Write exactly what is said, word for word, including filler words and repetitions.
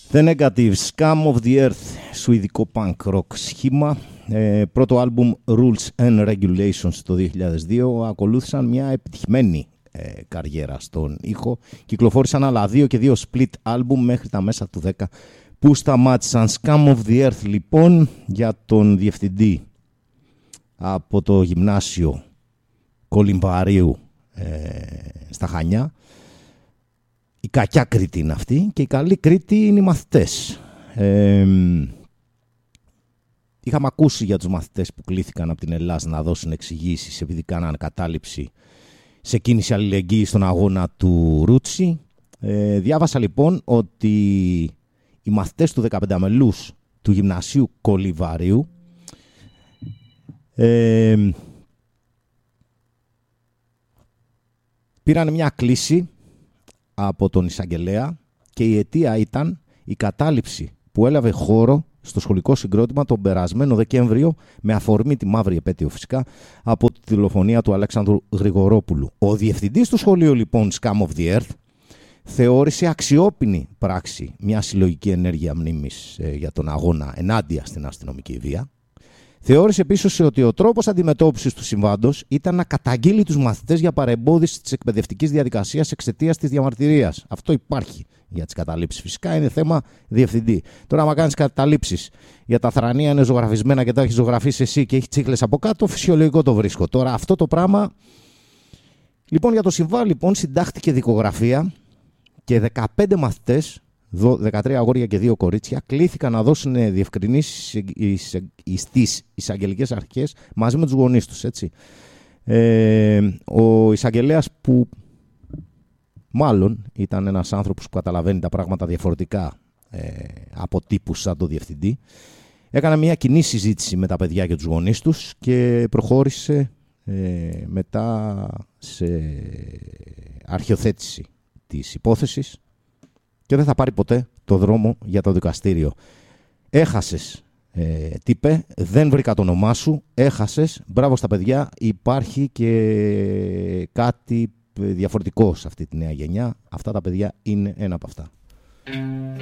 The Negative, Scum of the Earth, σουηδικό punk rock σχήμα. Ε, πρώτο άλμπουμ Rules and Regulations το δύο χιλιάδες δύο. Ακολούθησαν μια επιτυχημένη ε, καριέρα στον ήχο. Κυκλοφόρησαν άλλα δύο και δύο split άλμπουμ μέχρι τα μέσα του δέκα που σταμάτησαν. Scum of the Earth λοιπόν, για τον διευθυντή από το γυμνάσιο Κολυμβαρίου ε, στα Χανιά. Η κακιά Κρήτη είναι αυτή και η καλή Κρήτη είναι οι μαθητές. Ε, είχαμε ακούσει για τους μαθητές που κλήθηκαν από την Ελλάδα να δώσουν εξηγήσεις επειδή κάναν κατάληψη σε κίνηση αλληλεγγύης στον αγώνα του Ρούτσι. Ε, διάβασα λοιπόν ότι οι μαθητές του δεκαπέντε μελούς του γυμνασίου Κολυμβαρίου ε, πήραν μια κλήση από τον εισαγγελέα και η αιτία ήταν η κατάληψη που έλαβε χώρο στο σχολικό συγκρότημα τον περασμένο Δεκέμβριο με αφορμή τη μαύρη επέτειο φυσικά από τη τηλεφωνία του Αλέξανδρου Γρηγορόπουλου. Ο διευθυντής του σχολείου λοιπόν Scum of the Earth θεώρησε αξιόπινη πράξη μια συλλογική ενέργεια μνήμης ε, για τον αγώνα ενάντια στην αστυνομική βία. Θεώρησε επίσης ότι ο τρόπος αντιμετώπισης του συμβάντος ήταν να καταγγείλει τους μαθητές για παρεμπόδιση της εκπαιδευτικής διαδικασίας εξαιτίας της διαμαρτυρίας. Αυτό υπάρχει για τις καταλήψεις. Φυσικά είναι θέμα διευθυντή. Τώρα, άμα κάνεις καταλήψεις για τα θρανία είναι ζωγραφισμένα και τα έχεις ζωγραφίσει εσύ και έχει τσίχλες από κάτω, φυσιολογικό το βρίσκω. Τώρα, αυτό το πράγμα. Λοιπόν, για το συμβάν, λοιπόν, συντάχθηκε δικογραφία και δεκαπέντε μαθητές, δεκατρία αγόρια και δύο κορίτσια, κλήθηκαν να δώσουν διευκρινήσεις στις εισαγγελικές αρχές μαζί με τους γονείς τους. Έτσι. Ε, ο εισαγγελέας που μάλλον ήταν ένας άνθρωπος που καταλαβαίνει τα πράγματα διαφορετικά ε, από τύπους σαν το διευθυντή, έκανε μια κοινή συζήτηση με τα παιδιά και τους γονείς τους και προχώρησε ε, μετά σε αρχιοθέτηση της υπόθεσης και δεν θα πάρει ποτέ το δρόμο για το δικαστήριο. Έχασες, ε, τύπε, δεν βρήκα το όνομά σου, έχασες, μπράβο στα παιδιά, υπάρχει και κάτι διαφορετικό σε αυτή τη νέα γενιά. Αυτά τα παιδιά είναι ένα από αυτά.